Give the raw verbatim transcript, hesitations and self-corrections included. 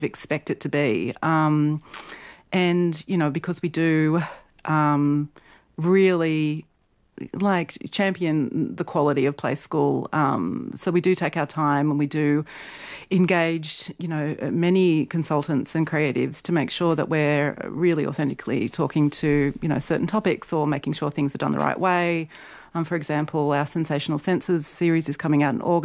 expect it to be. Um, and, you know, because we do um, really like champion the quality of Play School. Um, so we do take our time and we do engage, you know, many consultants and creatives to make sure that we're really authentically talking to, you know, certain topics or making sure things are done the right way. Um, for example, our Sensational Senses series is coming out in August.